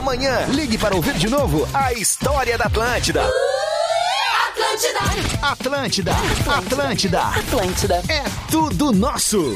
Amanhã, ligue para ouvir de novo a história da Atlântida. Atlântida. Atlântida. É tudo nosso.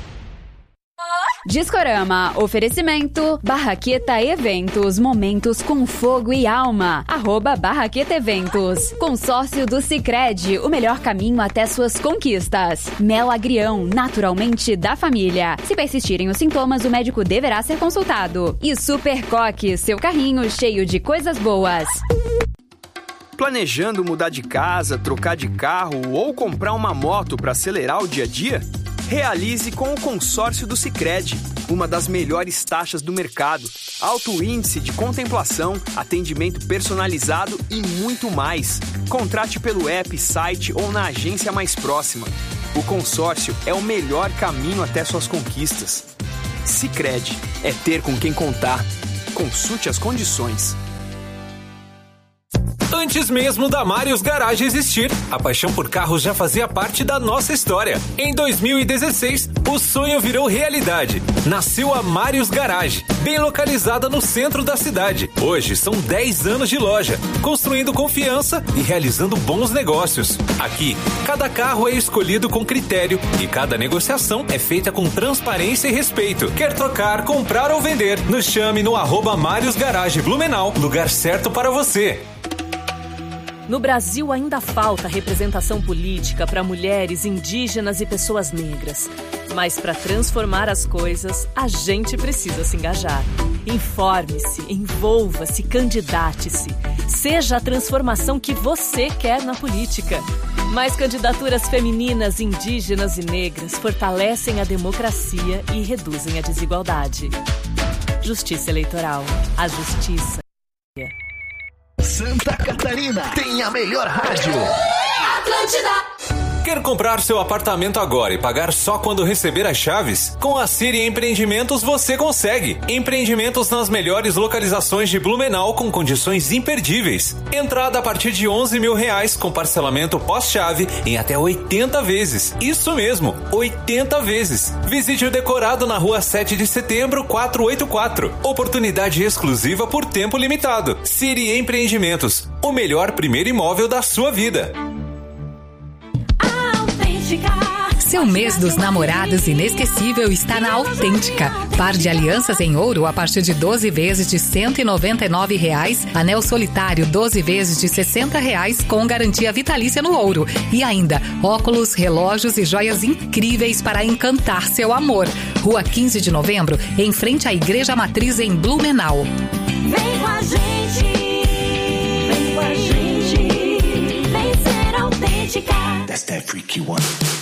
Discorama, oferecimento, Barraqueta Eventos, momentos com fogo e alma, @Barraqueta Eventos. Consórcio do Sicredi, o melhor caminho até suas conquistas. Mel Agrião, naturalmente da família. Se persistirem os sintomas, o médico deverá ser consultado. E Super Coque, seu carrinho cheio de coisas boas. Planejando mudar de casa, trocar de carro ou comprar uma moto para acelerar o dia a dia? Realize com o consórcio do Sicredi, uma das melhores taxas do mercado, alto índice de contemplação, atendimento personalizado e muito mais. Contrate pelo app, site ou na agência mais próxima. O consórcio é o melhor caminho até suas conquistas. Sicredi, é ter com quem contar. Consulte as condições. Antes mesmo da Mários Garage existir, a paixão por carros já fazia parte da nossa história. Em 2016, o sonho virou realidade. Nasceu a Mários Garage, bem localizada no centro da cidade. Hoje são 10 anos de loja, construindo confiança e realizando bons negócios. Aqui, cada carro é escolhido com critério e cada negociação é feita com transparência e respeito. Quer trocar, comprar ou vender? Nos chame no @Mários Garage Blumenau, lugar certo para você. No Brasil ainda falta representação política para mulheres, indígenas e pessoas negras. Mas para transformar as coisas, a gente precisa se engajar. Informe-se, envolva-se, candidate-se. Seja a transformação que você quer na política. Mais candidaturas femininas, indígenas e negras fortalecem a democracia e reduzem a desigualdade. Justiça Eleitoral. A justiça. Santa Catarina tem a melhor rádio. Atlântida. Quer comprar seu apartamento agora e pagar só quando receber as chaves? Com a Siri Empreendimentos você consegue. Empreendimentos nas melhores localizações de Blumenau com condições imperdíveis. Entrada a partir de R$11 mil com parcelamento pós-chave em até 80 vezes. Isso mesmo, 80 vezes. Visite o decorado na rua 7 de setembro, 484. Oportunidade exclusiva por tempo limitado. Siri Empreendimentos, o melhor primeiro imóvel da sua vida. Seu mês dos namorados inesquecível está na Autêntica. Par de alianças em ouro a partir de 12 vezes de R$199. Anel solitário 12 vezes de R$60 com garantia vitalícia no ouro. E ainda óculos, relógios e joias incríveis para encantar seu amor. Rua 15 de novembro, em frente à Igreja Matriz em Blumenau. Vem com a gente. Vem com a gente. Vem ser autêntica. That's that freaky one.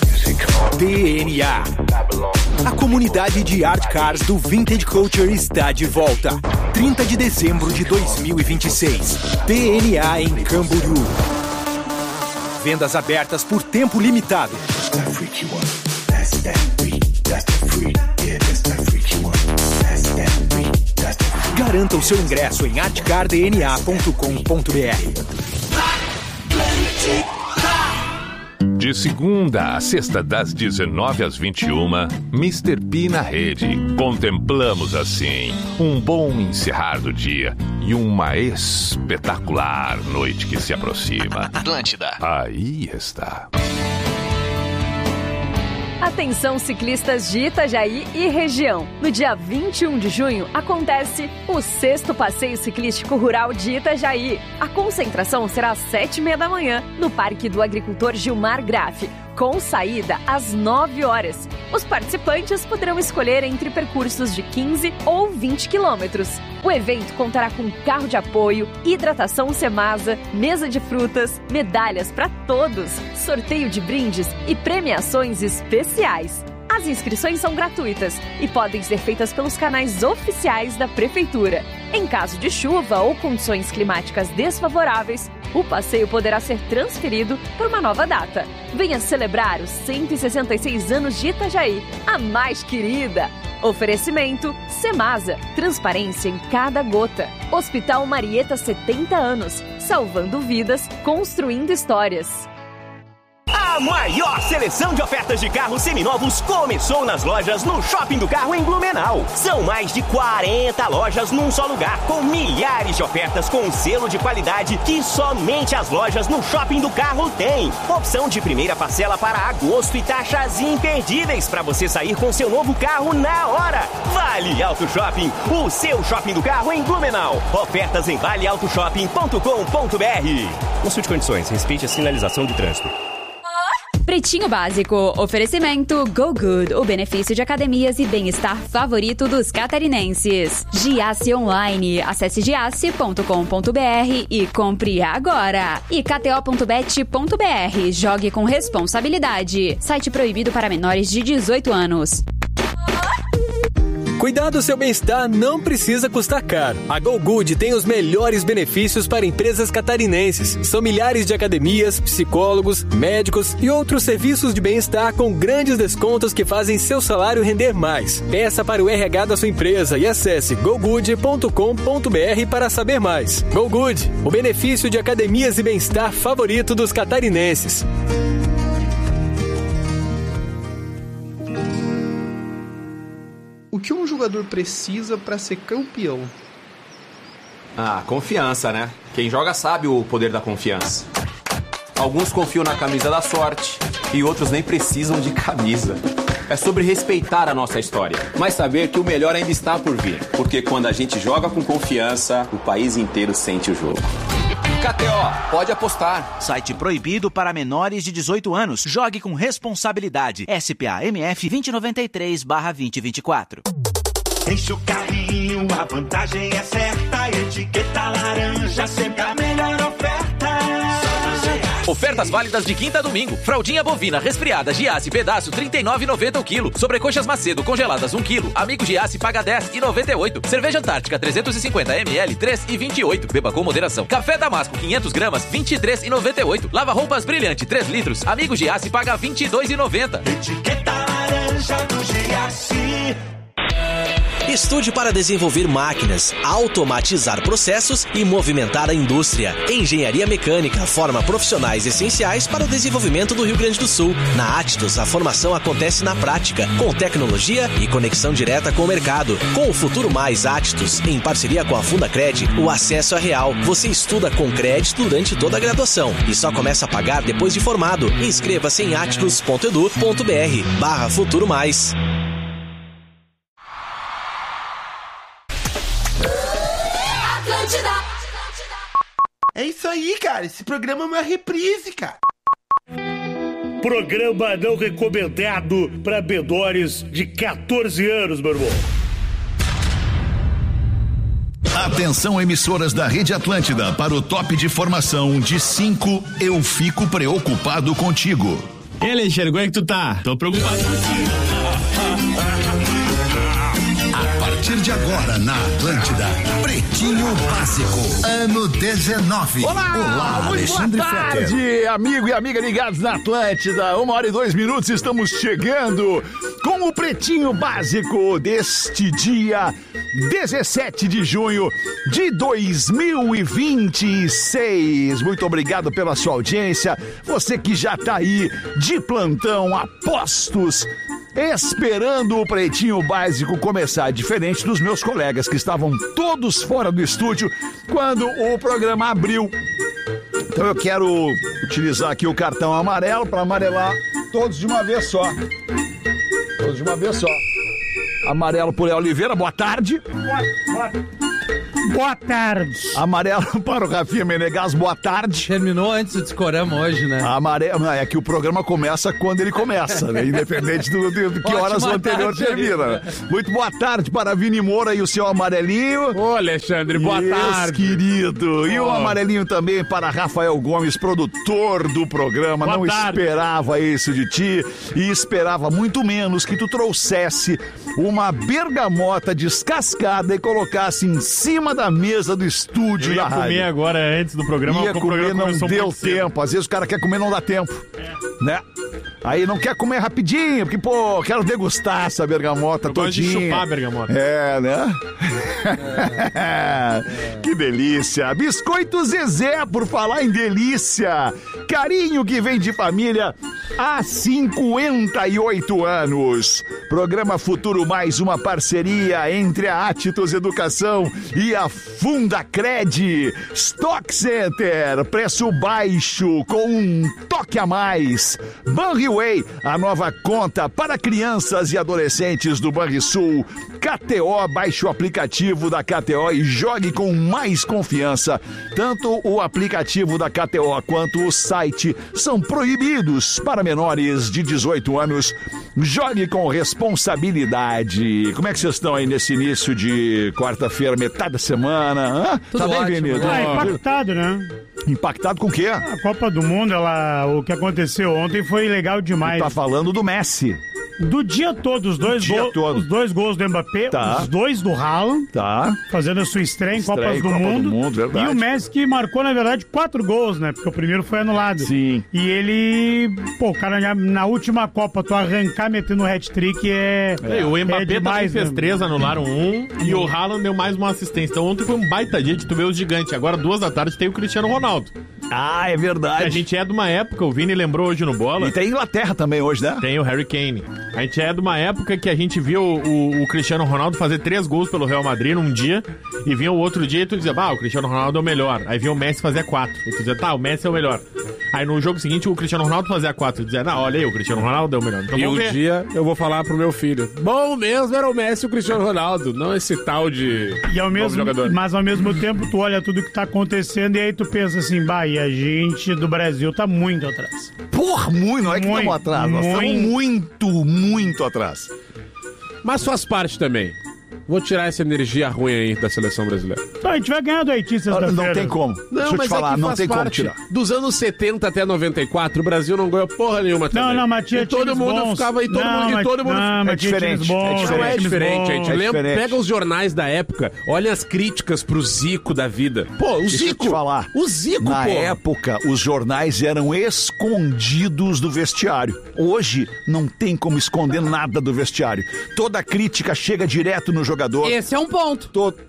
DNA. A comunidade de art cars do Vintage Culture está de volta. 30 de dezembro de 2026. DNA em Camboriú. Vendas abertas por tempo limitado. Garanta o seu ingresso em artcardna.com.br. De segunda a sexta, das 19 às 21, Mr. P na rede. Contemplamos assim um bom encerrar do dia e uma espetacular noite que se aproxima. Atlântida. Aí está. Atenção ciclistas de Itajaí e região. No dia 21 de junho acontece o 6º Passeio Ciclístico Rural de Itajaí. A concentração será às 7h30 da manhã no Parque do Agricultor Gilmar Graff, com saída às 9 horas. Os participantes poderão escolher entre percursos de 15 ou 20 quilômetros. O evento contará com carro de apoio, hidratação Semasa, mesa de frutas, medalhas para todos, sorteio de brindes e premiações especiais. As inscrições são gratuitas e podem ser feitas pelos canais oficiais da Prefeitura. Em caso de chuva ou condições climáticas desfavoráveis, o passeio poderá ser transferido para uma nova data. Venha celebrar os 166 anos de Itajaí, a mais querida. Oferecimento Semasa, transparência em cada gota. Hospital Marieta, 70 anos, salvando vidas, construindo histórias. A maior seleção de ofertas de carros seminovos começou nas lojas no Shopping do Carro em Blumenau. São mais de 40 lojas num só lugar, com milhares de ofertas com selo de qualidade que somente as lojas no Shopping do Carro têm. Opção de primeira parcela para agosto e taxas imperdíveis para você sair com seu novo carro na hora. Vale Auto Shopping, o seu shopping do carro em Blumenau. Ofertas em valeautoshopping.com.br. Consulte condições, respeite a sinalização de trânsito. Pretinho Básico. Oferecimento Go Good, o benefício de academias e bem-estar favorito dos catarinenses. Giasse Online. Acesse giasse.com.br e compre agora. E kto.bet.br. Jogue com responsabilidade. Site proibido para menores de 18 anos. Cuidar do seu bem-estar não precisa custar caro. A Go Good tem os melhores benefícios para empresas catarinenses. São milhares de academias, psicólogos, médicos e outros serviços de bem-estar com grandes descontos que fazem seu salário render mais. Peça para o RH da sua empresa e acesse gogood.com.br para saber mais. Go Good, o benefício de academias e bem-estar favorito dos catarinenses. O que um jogador precisa para ser campeão? Confiança, né? Quem joga sabe o poder da confiança. Alguns confiam na camisa da sorte e outros nem precisam de camisa. É sobre respeitar a nossa história, mas saber que o melhor ainda está por vir. Porque quando a gente joga com confiança, o país inteiro sente o jogo. KTO, pode apostar. Site proibido para menores de 18 anos. Jogue com responsabilidade. SPA-MF 2093/2024. Enche o carrinho, a vantagem é certa. Etiqueta laranja, sempre a melhor oferta. Ofertas válidas de quinta a domingo. Fraldinha bovina resfriada Giasse pedaço R$ 39,90 o quilo. Sobrecoxas Macedo congeladas 1 quilo. Amigo Giasse paga R$ 10,98. Cerveja Antártica 350 ml 3,28. Beba com moderação. Café Damasco 500 gramas 23,98. Lava roupas Brilhante 3 litros. Amigo Giasse paga R$ 22,90. Etiqueta laranja do Giasse. Estude para desenvolver máquinas, automatizar processos e movimentar a indústria. Engenharia Mecânica forma profissionais essenciais para o desenvolvimento do Rio Grande do Sul. Na Attus, a formação acontece na prática, com tecnologia e conexão direta com o mercado. Com o Futuro Mais Attus, em parceria com a Fundacred, o acesso é real. Você estuda com crédito durante toda a graduação e só começa a pagar depois de formado. Inscreva-se em attus.edu.br/Futuro Mais. É isso aí, cara. Esse programa é uma reprise, cara. Programa não recomendado para menores de 14 anos, meu irmão. Atenção, emissoras da Rede Atlântida, para o top de formação de 5, Eu Fico Preocupado Contigo. E aí, Alexandre, como é que tu tá? Tô preocupado com você. A partir de agora, na Atlântida, Pretinho Básico, ano 19. Olá, muito boa tarde, amigo e amiga ligados na Atlântida. 1h02, estamos chegando com o Pretinho Básico deste dia 17 de junho de 2026. Muito obrigado pela sua audiência. Você que já tá aí de plantão, a postos, esperando o Pretinho Básico começar, diferente dos meus colegas que estavam todos fora do estúdio quando o programa abriu. Então eu quero utilizar aqui o cartão amarelo para amarelar todos de uma vez só. Todos de uma vez só. Amarelo por Léo Oliveira, boa tarde. Boa tarde. Amarelo para o Rafinha Menegas, boa tarde. Terminou antes do Discorama hoje, né? Amarelo, é que o programa começa quando ele começa, né? Independente do que horas o anterior termina. Né? Muito boa tarde para Vini Moura e o seu amarelinho. Ô, Alexandre, boa tarde. Querido. E o amarelinho também para Rafael Gomes, produtor do programa. Boa tarde. Esperava isso de ti e esperava muito menos que tu trouxesse uma bergamota descascada e colocasse em cima da mesa do estúdio da rádio. Eu ia comer agora antes do programa. Ia comer, não deu tempo. Às vezes o cara quer comer, não dá tempo. Né? Aí não quer comer rapidinho, porque, pô, quero degustar essa bergamota todinha. Gosto de chupar a bergamota. É, né? Que delícia. Biscoito Zezé, por falar em delícia. Carinho que vem de família há 58 anos. Programa Futuro Mais, uma parceria entre a Atitos Educação e a Fundacred. Stock Center, preço baixo com um toque a mais. Banriway, a nova conta para crianças e adolescentes do Banrisul. KTO, baixe o aplicativo da KTO e jogue com mais confiança. Tanto o aplicativo da KTO quanto o site são proibidos para menores de 18 anos. Jogue com responsabilidade. Como é que vocês estão aí nesse início de quarta-feira, metade da semana? Tá bem, Vini? Impactado, né? Impactado com o quê? A Copa do Mundo, o que aconteceu ontem foi legal demais. Tá falando do Messi. Do dia todo, os dois gols do Mbappé, os dois do Haaland, fazendo a sua estreia em Copas do Mundo. Verdade. E o Messi que marcou, na verdade, 4 gols, né? Porque o primeiro foi anulado. Sim. E ele, pô, cara, na última Copa, tu arrancar metendo hat-trick o Mbappé demais, também fez 3, anularam 1, e o Haaland deu mais uma assistência. Então ontem foi um baita dia de tu ver os gigantes. Agora, 2 da tarde, tem o Cristiano Ronaldo. Ah, é verdade. A gente é de uma época, o Vini lembrou hoje no Bola. E tem Inglaterra também hoje, né? Tem o Harry Kane. A gente é de uma época que a gente viu o Cristiano Ronaldo fazer 3 gols pelo Real Madrid num dia, e vinha o outro dia e tu dizia, o Cristiano Ronaldo é o melhor. Aí vinha o Messi fazer 4. E tu dizia, o Messi é o melhor. Aí no jogo seguinte o Cristiano Ronaldo fazia 4. Tu dizia, olha aí, o Cristiano Ronaldo é o melhor. Então, e um dia eu vou falar pro meu filho, bom mesmo era o Messi e o Cristiano Ronaldo, não esse tal de jogador. Mas ao mesmo tempo tu olha tudo que tá acontecendo e aí tu pensa assim, e a gente do Brasil tá muito atrás. Porra, muito, não é que estamos atrás, nós estamos muito atrás. Mas faz parte também. Vou tirar essa energia ruim aí da seleção brasileira. A gente vai ganhar do Haiti sexta-feira. Não tem como. Deixa eu te falar, não tem como tirar. Dos anos 70 até 94, o Brasil não ganhou porra nenhuma também. Não, mas tinha todo mundo bons. Ficava e todo mundo. É diferente. Não é diferente, a gente lembra. Pega os jornais da época, olha as críticas pro Zico da vida. Pô, o Zico. Deixa eu te falar. O Zico, Na época, os jornais eram escondidos do vestiário. Hoje, não tem como esconder nada do vestiário. Toda crítica chega direto no jogador. Esse é um ponto.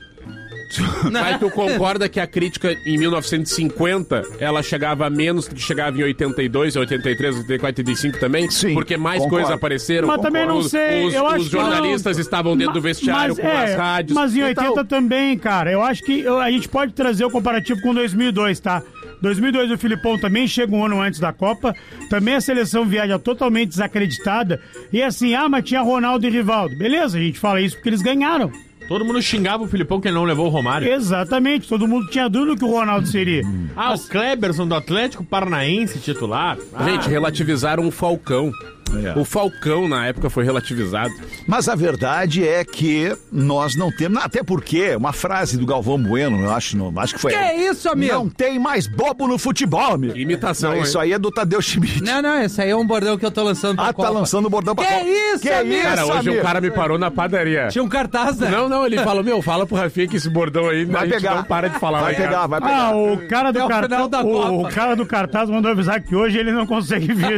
Mas tu concorda que a crítica em 1950 ela chegava a menos do que chegava em 82, 83, 84, 85 também? Sim. Porque mais coisas apareceram. Mas também não sei. Os jornalistas estavam dentro do vestiário com as rádios. Mas em 80 também, cara. Eu acho que a gente pode trazer o comparativo com 2002, tá? 2002 o Filipão também chega um ano antes da Copa, também a seleção viaja totalmente desacreditada, e assim, mas tinha Ronaldo e Rivaldo. Beleza, a gente fala isso porque eles ganharam. Todo mundo xingava o Filipão que ele não levou o Romário. Exatamente, todo mundo tinha dúvida que o Ronaldo seria. O Kleberson do Atlético Paranaense titular. Gente, relativizaram o Falcão. O Falcão, na época, foi relativizado. Mas a verdade é que nós não temos... Até porque, uma frase do Galvão Bueno, eu acho que foi... Que é isso, amigo? Não tem mais bobo no futebol, amigo. Imitação, Isso aí é do Tadeu Schmidt. Não, esse aí é um bordão que eu tô lançando pra Copa. Tá lançando o bordão pra Copa. Que isso, amigo? Cara, hoje o cara me parou na padaria. Tinha um cartaz, né? Não, ele falou, fala pro Rafinha que esse bordão aí vai pegar. Não para de falar. Vai pegar. O cara do cartaz... O cara do cartaz mandou avisar que hoje ele não consegue vir.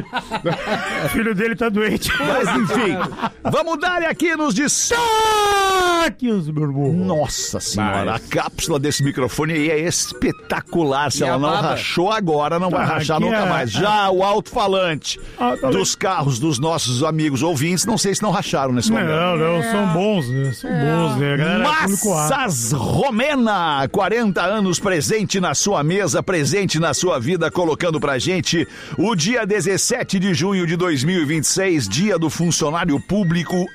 O filho dele tá doente. Mas enfim, vamos dar aqui nos destaques, meu irmão. Nossa senhora, a cápsula desse microfone aí é espetacular. Se ela não rachou agora, não vai rachar nunca mais. Já o alto-falante dos carros dos nossos amigos ouvintes, não sei se não racharam nesse momento. Não, são bons, né? São bons, né? Massas Romena, 40 anos presente na sua mesa, presente na sua vida, colocando pra gente o dia 17 de junho de 2026, dia do funcionário público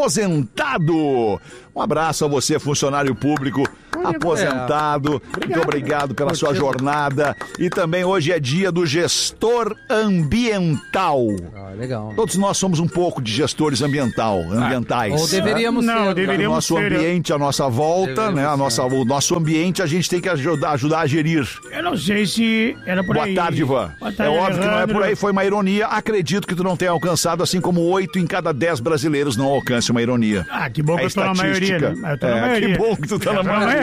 aposentado. Um abraço a você, funcionário público aposentado. Muito obrigado pela sua jornada. E também hoje é dia do gestor ambiental. Legal. Todos nós somos um pouco de gestores ambientais. Ou deveríamos ser. O nosso ambiente, a nossa volta, né? O nosso ambiente a gente tem que ajudar a gerir. Eu não sei se era por aí. Boa tarde, Ivan. É óbvio que não é por aí, foi uma ironia. Acredito que tu não tenha alcançado, assim como 8 em cada 10 brasileiros não alcancem uma ironia. Que bom que eu tô na maioria, né? Eu tô na maioria. Que bom que tu tá na maioria.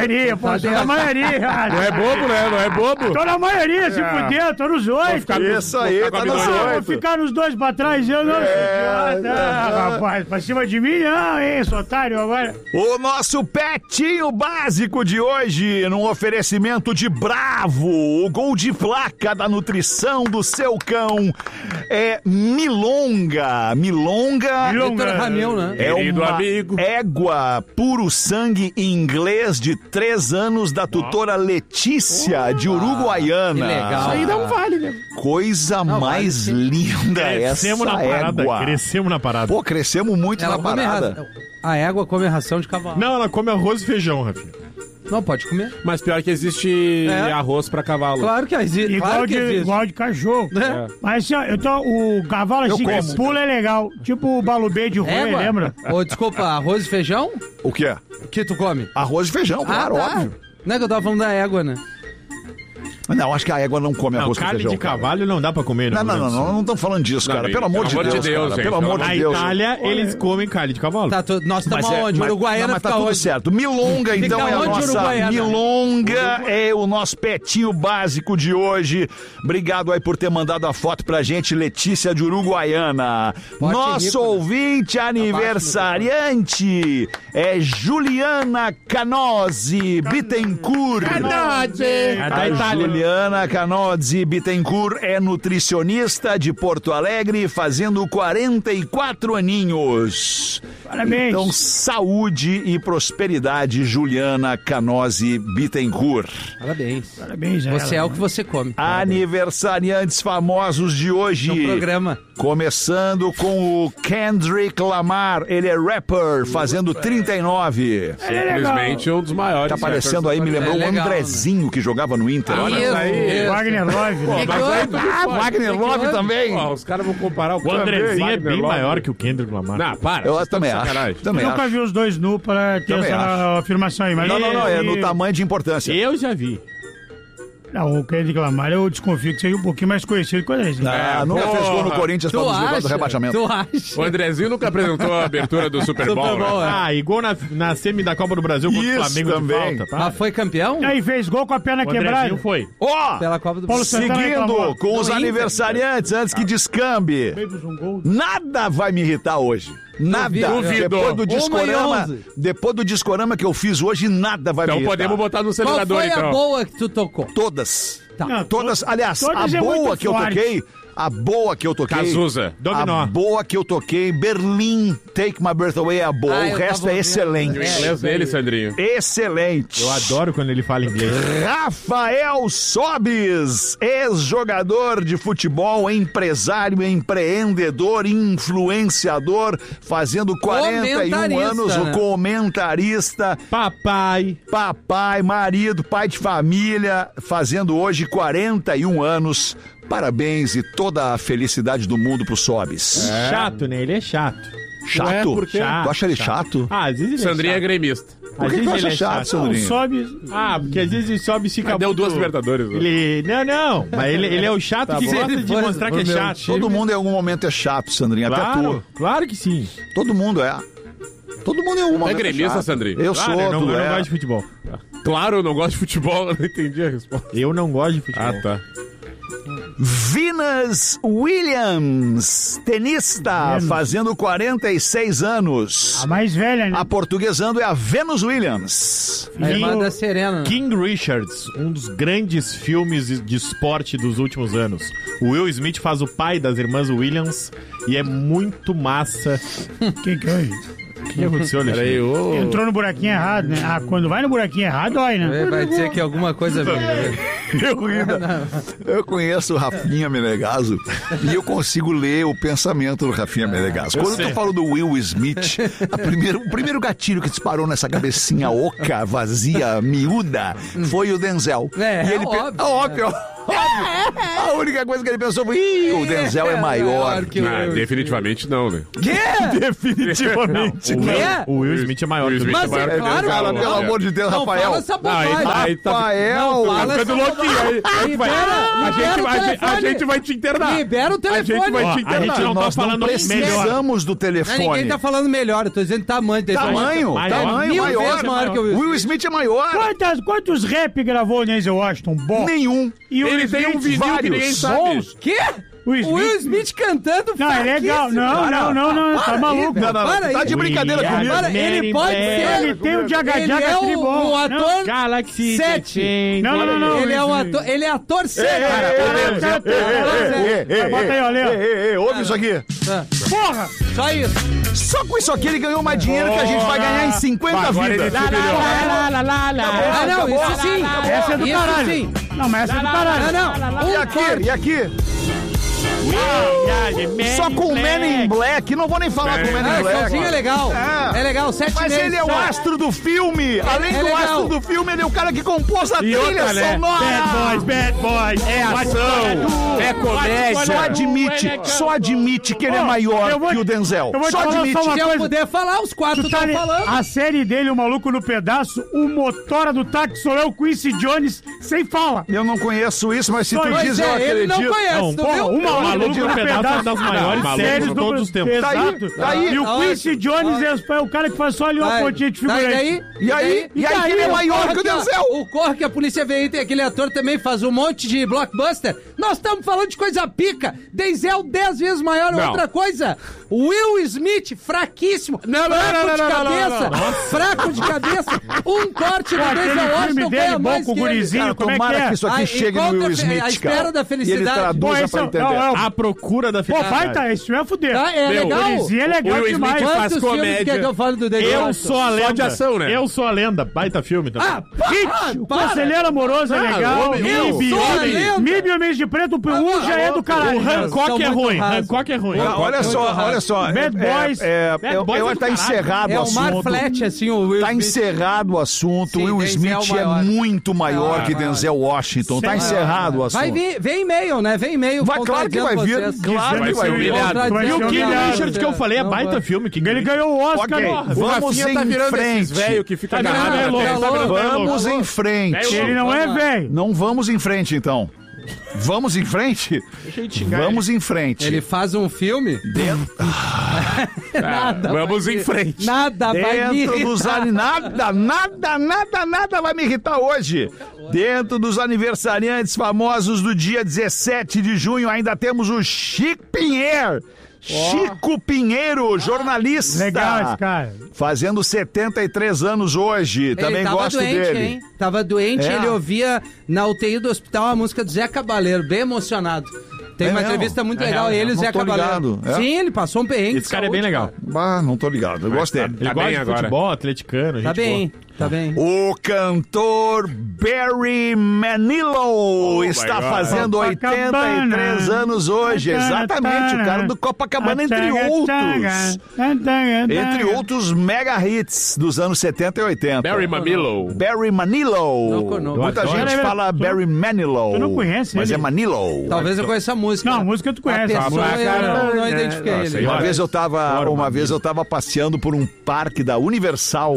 maioria, pô. Tô na maioria. Não é bobo, né? Não é bobo. Tô na maioria, se fuder. Tô nos 8. Isso aí, tá nos 8. Vou ficar nos 2 pra trás. Eu não rapaz, pra cima de mim não, hein, sou otário agora. O nosso Petinho Básico de hoje, num oferecimento de Bravo, o gol de placa da nutrição do seu cão é Milonga. Milonga Ramil, né? É uma égua puro sangue inglês de 3 anos da tutora Letícia de Uruguaiana. Que legal. Isso aí não vale, né? Coisa mais linda Crescemos essa na parada, égua. crescemos na parada. Pô, crescemos muito Ela na come parada. a égua come ração de cavalo. Não, ela come arroz e feijão, Rafinha. Não, pode comer. Mas pior que existe arroz pra cavalo. Claro que existe. Igual de cachorro. Mas assim, ó, o cavalo assim que pula é legal. Tipo o balubê de roi, lembra? Desculpa, arroz e feijão? O que é? O que tu come? Arroz e feijão, claro, óbvio. Não é que eu tava falando da égua, né? Não, acho que a égua não come arroz com carne feijão. de cavalo não dá pra comer, né? Não estamos falando disso, cara. Pelo amor de Deus, cara. Pelo amor de Deus. Na Itália, eles comem carne de cavalo. Tá, nós estamos aonde? Uruguaiana mas tá tudo certo. Milonga, então, é a nossa... Milonga é o nosso petinho básico de hoje. Obrigado aí por ter mandado a foto pra gente, Letícia de Uruguaiana. Nosso ouvinte aniversariante é Juliana Canozzi Bittencourt. Juliana Canozzi Bittencourt é nutricionista de Porto Alegre, fazendo 44 aninhos. Parabéns. Então, saúde e prosperidade, Juliana Canozzi Bittencourt. Parabéns. Parabéns, você é o que você come. Aniversariantes famosos de hoje. No programa. Começando com o Kendrick Lamar. Ele é rapper, fazendo 39. Simplesmente um dos maiores. Tá aparecendo aí, me lembrou o Andrezinho, que jogava no Inter. Olha aí. Wagner Love. Wagner Love também. Os caras vão comparar o Andrezinho é bem maior que o Kendrick Lamar. Não, para. Eu também acho. Eu nunca vi os dois nu para ter essa afirmação aí. Mas não, é no tamanho de importância. Eu já vi. Não, o Kendrick Lamar, eu desconfio que seja um pouquinho mais conhecido que o Andrezinho. Nunca fez gol no Corinthians para nos livrar do rebaixamento. Tu acha? O Andrezinho nunca apresentou a abertura do Super Bowl. E gol na semi da Copa do Brasil contra o Flamengo também. De falta, tá? Mas foi campeão? E aí fez gol com a perna quebrada. Foi. Pela Copa do Brasil. Seguindo com os aniversariantes, antes que descambe. Nada vai me irritar hoje. Nada. Depois do discorama que eu fiz hoje, nada vai me irritar. Então podemos botar no acelerador, então. Qual foi a boa que tu tocou? Todas. Tá. Não, todas. Aliás, a boa que eu toquei... A boa que eu toquei... Cazuza. Dominó. A boa que eu toquei, Berlim, Take My Breath Away é a boa. O resto é excelente. O inglês dele, Sandrinho. Excelente. Eu adoro quando ele fala inglês. Rafael Sobis, ex-jogador de futebol, empresário, empreendedor, influenciador, fazendo 41 anos, o comentarista. Papai, marido, pai de família, fazendo hoje 41 anos. Parabéns e toda a felicidade do mundo pro Sobis. Chato, né? Ele é chato. Chato? Por quê? Tu acha ele chato? Às vezes ele Sandrinho é é gremista. Por que tu acha chato, Sandrinho? Porque às vezes o Sobis fica... Deu 2 Libertadores. Não. Mas ele é o chato que gosta de mostrar que é chato. Todo mundo em algum momento é chato, Sandrinho. Até tu. Claro que sim. Todo mundo é. Todo mundo em algum momento é gremista, Sandrinho? Eu sou, eu não gosto de futebol. Claro, eu não gosto de futebol. Eu não entendi a resposta. Eu não gosto de futebol. Ah, tá. Venus Williams, tenista, fazendo 46 anos. A mais velha, né? Aportuguesando é a Venus Williams. A irmã da Serena. King Richards, um dos grandes filmes de esporte dos últimos anos. O Will Smith faz o pai das irmãs Williams e é muito massa. Quem que é isso? O que aconteceu, Alexandre? Entrou no buraquinho errado, né? Quando vai no buraquinho errado, dói, né? Vai dizer que alguma coisa veio. Eu conheço o Rafinha Menegaso e eu consigo ler o pensamento do Rafinha Menegaso. Quando eu falo do Will Smith, o primeiro gatilho que disparou nessa cabecinha oca, vazia, miúda, foi o Denzel. E ele óbvio. A única coisa que ele pensou foi, o Denzel é maior que o... Definitivamente não, né? Quê? Definitivamente não. O Will Smith é maior que o Smith. Mas é claro. Cara, pelo amor de Deus, não Rafael. Fala essa bobagem. Rafael. Tá ficando louquinho. A gente vai te internar. Libera o telefone. A gente vai te internar. A gente não tá falando melhor. Precisamos do telefone. Ninguém tá falando melhor. Eu tô dizendo tamanho. Tamanho maior que o Will Smith é maior. Quantos rap gravou o Denzel Washington? Bom. Nenhum. E ele tem um vídeo que ninguém sabe. Bons. Quê? O Will Smith cantando. Não, é legal. Não. Tá maluco. Não. Tá de brincadeira comigo. Ele pode ser. Ele tem o Jaga-Jaga Tribom. Um ator. Galaxy 7. Não. Ele é um ator. Ele é ator 7. Bota aí, olha. Ouve isso aqui. Porra! Só isso. Só com isso aqui ele ganhou mais dinheiro que a gente vai ganhar em 50 vidas. Ah, não, isso sim. Essa é do caralho. Não, mas essa é do caralho. Não. E aqui? Só com o Man in Black. Não vou nem falar com o Man in Black. Sozinho é legal. É legal, 7 Mas meses. ele é o astro do filme. Além do astro do filme, ele é o cara que compôs a trilha sonora. Bad Boys. É ação. É comédia. Só admite que ele é maior que o Denzel. Só admite. Se eu puder falar, os 4 estão falando. A série dele, O Maluco no Pedaço, o motora do táxi só é o Quincy Jones sem fala. Eu não conheço isso, mas se tu diz, eu acredito. Ele não conhece, tu viu? O Maluco no Pedaço é uma das maiores séries de todos os tempos. Exato. E o Quincy Jones é o cara que faz só ali uma pontinha de figurante. E aí ele é maior que o Denzel. O Corre que a polícia veio aí, tem aquele ator também, faz um monte de blockbuster. Nós estamos falando de coisa pica. Denzel 10 vezes maior é outra coisa. Will Smith, fraquíssimo. Fraco de cabeça. Um corte no Denzel Washington ganha mais que ele. Tomara que isso aqui chegue no Will Smith, cara. A espera da felicidade. E ele traduza pra entender. A procura da felicidade. Pô, esse filme é fuder. É legal. É legal o demais. Smith faz comédia. Que eu falo do Denzel? Eu sou a lenda. Só de ação, né? Eu sou a lenda. Baita filme também. O Conselheiro Amoroso é legal. Mib e o Mês de Preto, o já é do caralho. O Hancock é ruim. Hancock é ruim. Olha só. Bad Boys. Eu acho que tá encerrado o assunto. É o Mar Flat, assim, o Will Smith. Tá encerrado o assunto. O Will Smith é muito maior que Denzel Washington. Tá encerrado o assunto. Vai vir, vem e-mail, né? Vem e-mail. Claro que vai vir. Claro que vai vir. E o King Richard que eu falei é baita filme. Ele ganhou o Oscar. Vamos em frente. Velho que fica agarrado. Vamos em frente. Ele não é velho. Não vamos em frente, então. Vamos em frente? Vamos em frente. Ele faz um filme? Vamos em frente. Nada vai me irritar. Nada vai me irritar hoje. Dentro dos aniversariantes famosos do dia 17 de junho, ainda temos o Chico Pinheiro. Chico Pinheiro, jornalista. Legal esse cara. Fazendo 73 anos hoje. Também gosto dele. Hein? Tava doente, ele ouvia na UTI do hospital a música do Zé Cabaleiro, bem emocionado. Tem uma entrevista muito legal, ele e o Zé Cabaleiro. Sim, ele passou um perrengue. Esse cara é bem legal. Não tô ligado, eu gosto dele. Ele gosta de futebol, atleticano. Tá bem. O cantor Barry Manilow está fazendo 83 anos hoje. Exatamente, o cara do Copacabana, entre outros. Entre outros mega hits dos anos 70 e 80. Barry Manilow. Muita gente fala Barry Manilow. Tu não conhece mas ele? É Manilow. Talvez eu conheça a música. Não, a música tu conhece. A pessoa eu não identifiquei ele. Uma vez eu tava passeando por um parque da Universal.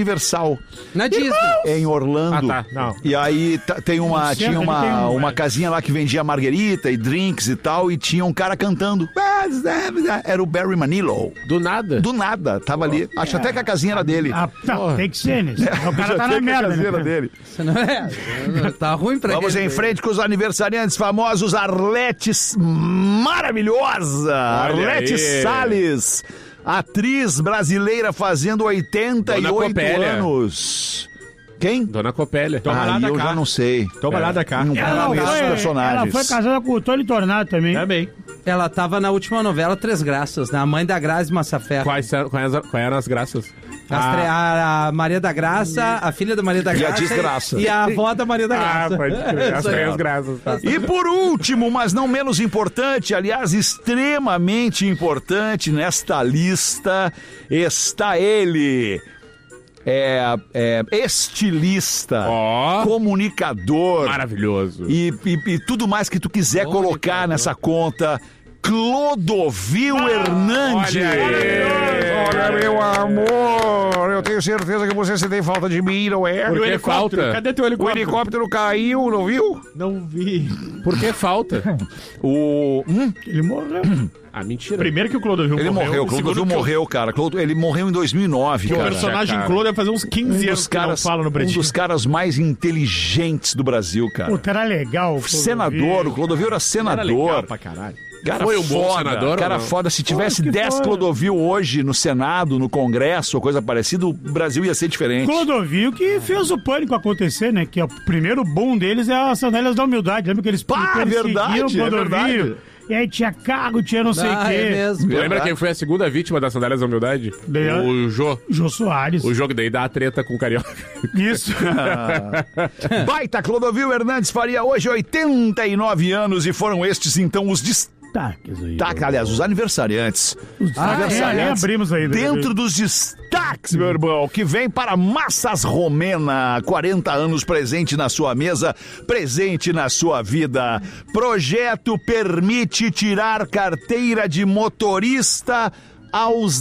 Na Disney. Em Orlando. Não. E aí tinha uma casinha lá que vendia marguerita e drinks e tal, e tinha um cara cantando. Era o Barry Manilow. Do nada? Do nada. Tava ali. Acho até que a casinha era dele. Tem que ser, né? O cara tá na merda, né? Dele. Isso não é. Tá ruim pra ele. Vamos em frente com os aniversariantes famosos. Arlete maravilhosa. Arlete Salles. Atriz brasileira fazendo 88 anos. Quem? Dona Copélia. Eu já não sei. Toma lá da cá. Ela foi casada com o Tony Tornado também. Também. Ela tava na última novela Três Graças, né? A mãe da Grazi Massaferro. Quais eram as graças? A Maria da Graça, a filha da Maria da Graça. E a desgraça. E a avó da Maria da Graça. Pode crer. As três graças. E por último, mas não menos importante, aliás, extremamente importante nesta lista, está ele. estilista, comunicador. Maravilhoso. E tudo mais que tu quiser colocar nessa conta. Clodovil Hernandes. Olha, meu amor, eu tenho certeza que você se tem falta de mim, não é? Por que falta? Cadê teu O helicóptero? helicóptero caiu, não viu? Não vi. Por que falta? Ele morreu. Ah, mentira. Primeiro que o Clodovil Ele morreu, o Clodovil morreu, cara. Ele morreu em 2009, Que o cara. personagem Clô deve fazer uns 15 anos que não fala no Um Pretinho. dos caras mais inteligentes do Brasil, cara. Puta, era legal. Senador, o Clodovil era senador. Era legal pra caralho. Cara Foi um bom foda, senador, cara ou não? foda. Se tivesse Acho que 10 foi. Clodovil hoje no Senado, no Congresso, ou coisa parecida, o Brasil ia ser diferente. Clodovil que fez o pânico acontecer, né? Que o primeiro boom deles é as sandálias da humildade. Lembra que eles verdade, seguiam o Clodovil? verdade. E aí tinha carro, tinha não sei o quê. É mesmo. Lembra quem foi a segunda vítima das sandálias da humildade? O Jô. Jô Soares. O jogo daí dá a treta com o Carioca. Isso. Baita Clodovil Hernandes faria hoje 89 anos e foram estes, então, os destaques. Aliás, os aniversariantes. Nem abrimos ainda. Dentro dos destaques, meu irmão, que vem para Massas Romena, 40 anos presente na sua mesa, presente na sua vida. Projeto permite tirar carteira de motorista aos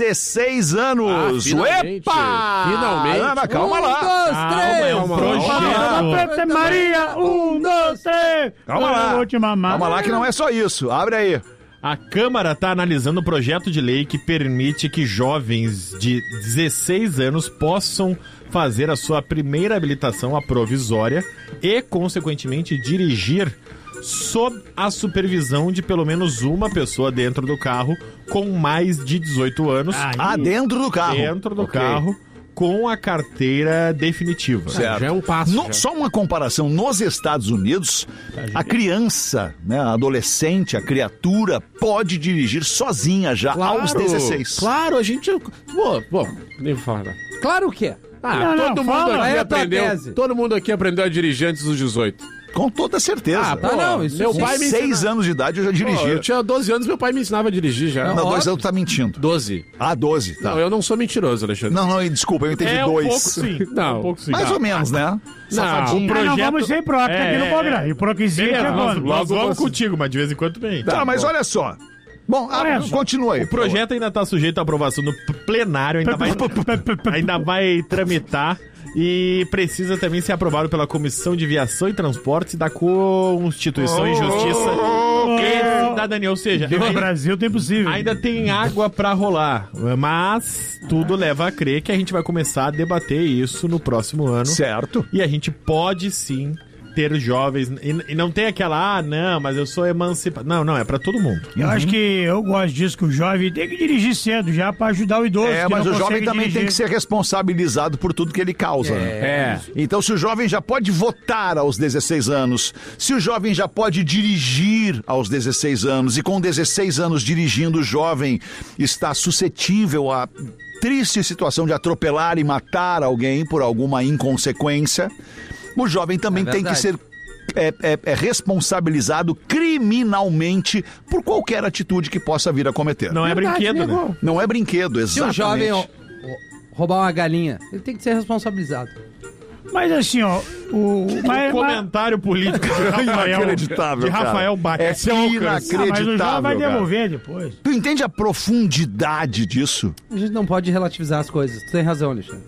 16 anos. Finalmente. Epa! Finalmente. Ah, mas calma lá. É um projeto. Maria, 1, 2, 3. Calma lá. Vou te mamar. Calma lá que não é só isso. Abre aí. A Câmara está analisando um projeto de lei que permite que jovens de 16 anos possam fazer a sua primeira habilitação à provisória e, consequentemente, dirigir sob a supervisão de pelo menos uma pessoa dentro do carro com mais de 18 anos. Dentro do carro. Dentro do Ok. carro, com a carteira definitiva. Certo. Já é um passo. Só uma comparação. Nos Estados Unidos, a criança, né, a adolescente, a criatura, pode dirigir sozinha já aos 16. Claro, a gente... Bom, nem vou falar. Claro que é. Todo mundo Aí aqui é a tua aprendeu. tese. Todo mundo aqui aprendeu a dirigir antes dos 18. Com toda certeza. Pô, não, isso meu sim. pai me 6 ensina- anos de idade eu já dirigi. Pô, eu tinha 12 anos, meu pai me ensinava a dirigir já. Não, 2 anos tu tá mentindo. 12. 12, tá. Não, eu não sou mentiroso, Alexandre. Não, desculpa, eu entendi 2. Um pouco sim. Não. Um pouco sim. Mais ou menos, né? O Não, projeto... vamos sem própria aqui no programa. Hipocrisia Beleza, chegando. nós vamos você. contigo, mas de vez em quando vem. Tá, mas olha só. Bom, continua aí. O projeto ainda está sujeito à aprovação no plenário, ainda vai tramitar e precisa também ser aprovado pela Comissão de Viação e Transportes da Constituição e Justiça e Cidadania. Ou seja, No Brasil tem possível. ainda tem água pra rolar, mas tudo leva a crer que a gente vai começar a debater isso no próximo ano. Certo. E a gente pode sim ter jovens e não tem aquela, não, mas eu sou emancipado. Não, é pra todo mundo. Eu acho que eu gosto disso, que o jovem tem que dirigir cedo já pra ajudar o idoso. que Mas não o jovem consegue também dirigir. tem que ser responsabilizado por tudo que ele causa. né? Então, se o jovem já pode votar aos 16 anos, se o jovem já pode dirigir aos 16 anos, e com 16 anos dirigindo, o jovem está suscetível a triste situação de atropelar e matar alguém por alguma inconsequência, o jovem também tem que ser responsabilizado criminalmente por qualquer atitude que possa vir a cometer. Não é brinquedo, né? Não é brinquedo, Se o exatamente. jovem roubar uma galinha, ele tem que ser responsabilizado. Mas assim, ó, o comentário político de Rafael, Inacreditável, de Rafael cara. Bates. É mas o inacreditável, jovem vai cara. devolver depois. Tu entende a profundidade disso? A gente não pode relativizar as coisas. Tu tem razão, Alexandre.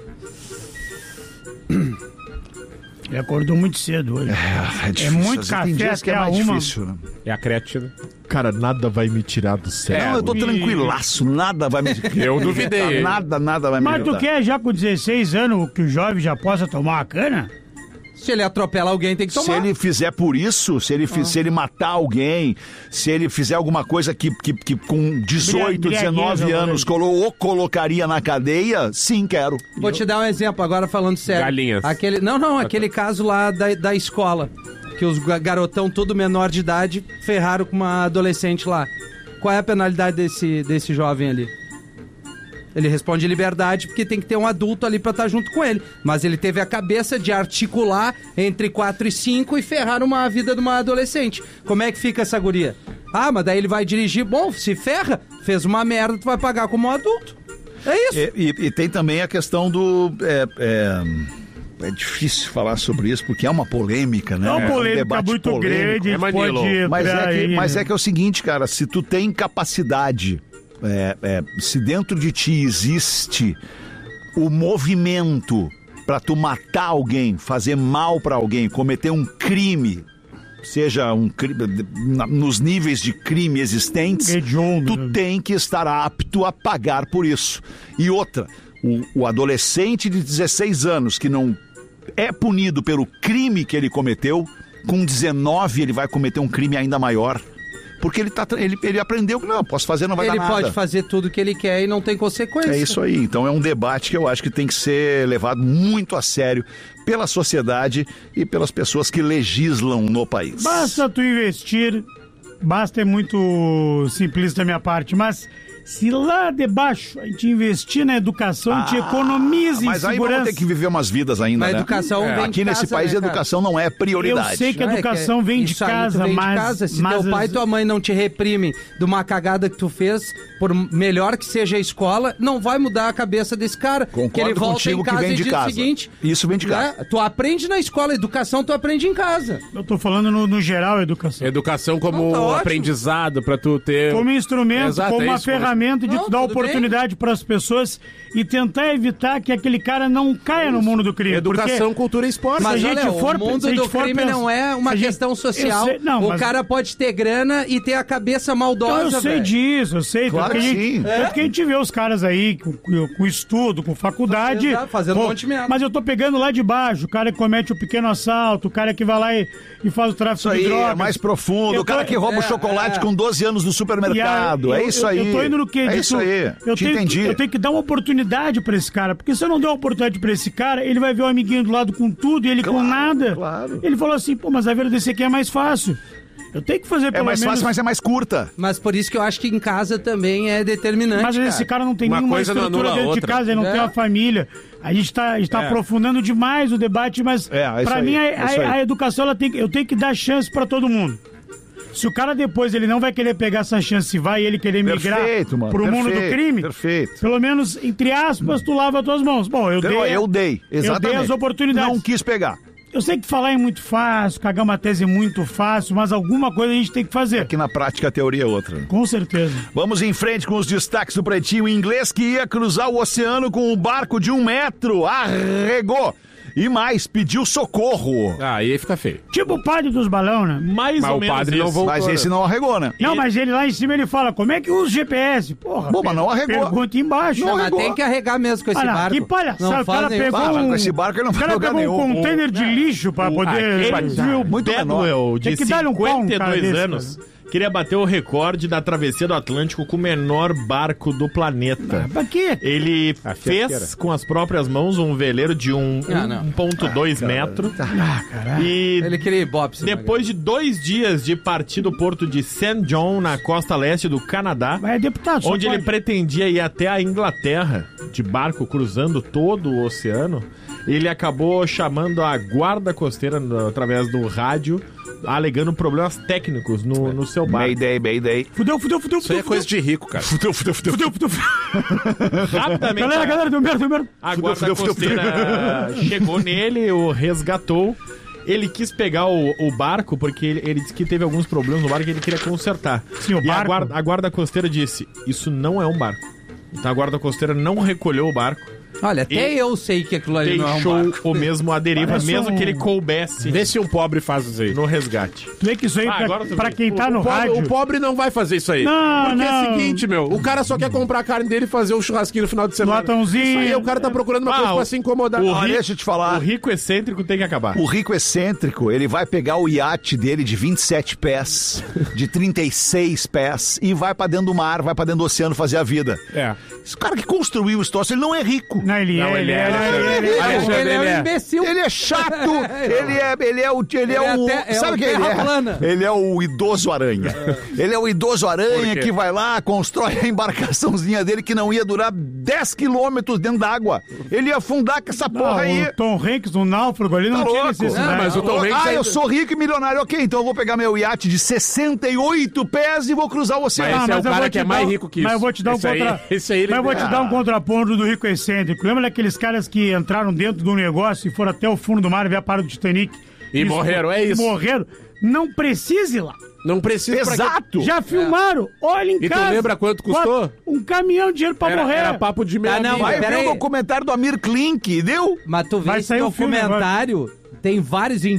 Ele acordou muito cedo hoje. É difícil. muito Tem café dias que é até mais uma. difícil, né? É a creatina. Cara, nada vai me tirar do sério. Não, eu tô tranquilaço, nada vai me... Eu duvidei. Nada vai me Mas tu irritar. quer já com 16 anos que o jovem já possa tomar uma cana? Se ele atropela alguém, tem que tomar. Se ele fizer por isso, se ele matar alguém, se ele fizer alguma coisa que com 18, 19 anos colocaria na cadeia, sim, quero. Vou te dar um exemplo, agora falando sério. Galinhas. Aquele caso lá da escola, que os garotão tudo menor de idade ferraram com uma adolescente lá. Qual é a penalidade desse jovem ali? Ele responde liberdade porque tem que ter um adulto ali pra estar junto com ele. Mas ele teve a cabeça de articular entre 4 e 5 e ferrar a vida de uma adolescente. Como é que fica essa guria? Ah, mas daí ele vai dirigir. Bom, se ferra, fez uma merda, tu vai pagar como um adulto. É isso. E tem também a questão do... É difícil falar sobre isso, porque é uma polêmica, né? É uma polêmica debate muito polêmico. grande, pode Mas é que é o seguinte, cara, se tu tem capacidade, se dentro de ti existe o movimento pra tu matar alguém, fazer mal pra alguém, cometer um crime, seja um crime, nos níveis de crime existentes, tu tem que estar apto a pagar por isso. E outra, o adolescente de 16 anos que não é punido pelo crime que ele cometeu, com 19 ele vai cometer um crime ainda maior. Porque ele aprendeu que não, posso fazer, não vai dar nada. Ele pode fazer tudo que ele quer e não tem consequência. É isso aí. Então é um debate que eu acho que tem que ser levado muito a sério pela sociedade e pelas pessoas que legislam no país. Basta tu investir, é muito simplista da minha parte, mas se lá de baixo a gente investir na educação, a gente economiza em mas aí segurança. vamos ter que viver umas vidas ainda, Mas né? educação vem de Aqui nesse casa, país né, a educação não é prioridade. Eu sei que a educação vem de isso aí casa, vem mas... de casa. Se mas teu pai e tua mãe não te reprimem de uma cagada que tu fez, por melhor que seja a escola, não vai mudar a cabeça desse cara. Concordo que ele volta contigo em casa que vem e de diz casa. o seguinte... Isso vem de casa. Tu aprende na escola, educação tu aprende em casa. Eu tô falando no geral, educação. Educação como Não, tá ótimo. aprendizado pra tu ter... Como instrumento, Exato, como é uma isso, ferramenta de Não, tu dar tudo oportunidade para as pessoas e tentar evitar que aquele cara não caia no mundo do crime. Educação, cultura e esporte. Mas se a olha, gente for- o mundo se a gente do for crime pensar- não é uma se a gente- questão social. Eu sei- não, o mas- cara pode ter grana e ter a cabeça maldosa, Então, eu sei velho. disso, eu sei. Claro tanto que a gente, sim. tanto que a gente vê os caras aí com estudo, com faculdade. Exato, fazendo um monte de merda. Mas eu tô pegando lá de baixo, o cara que comete o pequeno assalto, o cara que vai lá e faz o tráfico Isso aí de drogas. é mais profundo. Eu O cara tô- que rouba o chocolate com 12 anos no supermercado. E É isso aí. Eu tô indo no quê? É Disso, isso aí. Eu Te tenho, entendi. eu tenho que dar uma oportunidade pra esse cara. Porque se eu não der uma oportunidade pra esse cara, ele vai ver o amiguinho do lado com tudo e ele com nada. claro. Ele falou assim, pô, mas a vida desse aqui é mais fácil. Eu tenho que fazer É pelo mais menos... fácil, mas é mais curta. Mas por isso que eu acho que em casa também é determinante, Mas esse cara não tem Uma nenhuma coisa não estrutura anula a dentro de outra. casa, ele não tem uma família. A gente tá aprofundando demais o debate, mas É isso pra aí, mim é isso aí. a educação eu tenho que dar chance pra todo mundo. Se o cara depois ele não vai querer pegar essa chance e vai ele querer migrar Perfeito, mano, pro mundo do perfeito, crime, perfeito. pelo menos, entre aspas, tu lava as tuas mãos. Bom, eu dei as oportunidades. Não quis pegar. Eu sei que falar é muito fácil, cagar uma tese é muito fácil, mas alguma coisa a gente tem que fazer. Aqui na prática a teoria é outra. Com certeza. Vamos em frente com os destaques do Pretinho. Inglês que ia cruzar o oceano com um barco de 1 metro. Arregou. E mais, pediu socorro. Aí fica feio. Tipo o padre dos balão, né? Mais Mas ou o menos padre não isso. voltou. Mas esse não arregou, né? Não, mas ele lá em cima ele fala, como é que usa o GPS? Porra, Bom, mas não arregou. Pergunta embaixo. Não, mas tem que arregar mesmo com esse Olha, barco. que palhaçada, Não o cara faz nenhum- pegou Fala, um... com esse barco ele não O vai cara lugar pegou nenhum. um container de lixo pra poder... Aquele Muito Bedwell, de Tem que dar-lhe um pau, um cara 52 desse, anos, queria bater o recorde da travessia do Atlântico com o menor barco do planeta. Pra quê? Ele fez fiasqueira. com as próprias mãos um veleiro de 1,2 metro. E Ele queria ibope. depois de 2 dias de partir do porto de St. John, na costa leste do Canadá, Mas é deputado, só onde ele pode. pretendia ir até a Inglaterra, de barco cruzando todo o oceano, ele acabou chamando a guarda costeira através do rádio, alegando problemas técnicos no seu barco. Mayday. Fudeu. Isso aí é coisa de rico, cara. Fudeu. Rapidamente, Galera, deu merda. a guarda costeira chegou nele, o resgatou. Ele quis pegar o barco, porque ele disse que teve alguns problemas no barco e ele queria consertar. Sim, o e barco. a guarda costeira disse, isso não é um barco. Então a guarda costeira não recolheu o barco. Olha, até eu sei que aquilo ali não é um Deixou barco. o mesmo à deriva, Parece mesmo um- que ele coubesse Vê se um pobre faz isso aí. no resgate. Tu vê que isso aí, agora tu pra vê. quem tá no rádio... O pobre não vai fazer isso aí. Não, Porque é não. o seguinte, meu, o cara só quer comprar a carne dele e fazer um churrasquinho no final de semana. Latãozinho. Isso aí, o cara tá procurando uma coisa pra se incomodar. Deixa eu te falar. O rico excêntrico tem que acabar. O rico excêntrico, ele vai pegar o iate dele de 27 pés, de 36 pés, e vai pra dentro do mar, vai pra dentro do oceano fazer a vida. É. Esse cara que construiu esse troço, ele não é rico. Não, ele é um imbecil. Ele é chato. Ele é o sabe quem ele é? Ele é o idoso aranha. Ele é o idoso aranha que vai lá, constrói a embarcaçãozinha dele que não ia durar 10 quilômetros dentro d'água. Ele ia afundar com essa porra aí. O Tom Hanks, um náufrago ali, não tinha necessidade. Mas o Tom Hanks eu sou rico e milionário. Ok, então eu vou pegar meu iate de 68 pés e vou cruzar o oceano. Mas esse é o cara que é mais rico que isso. Mas eu vou te dar um contraponto do rico excêntrico. Lembra daqueles caras que entraram dentro do negócio e foram até o fundo do mar e ver a parada do Titanic? E morreram, é isso. Morreram. Não precisa ir lá. Não precisa. Exato. Já filmaram. Olha em casa. E tu lembra quanto custou? Um caminhão de dinheiro pra morrer. Era papo de meia milha. Vai ver o documentário do Amir Klink, deu? Mas tu vê esse documentário, tem vários em